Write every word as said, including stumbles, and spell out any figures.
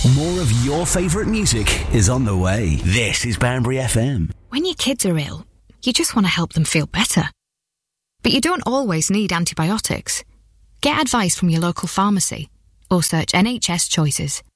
More of your favourite music is on the way. This is Banbury F M. When your kids are ill, you just want to help them feel better. But you don't always need antibiotics. Get advice from your local pharmacy or search N H S Choices.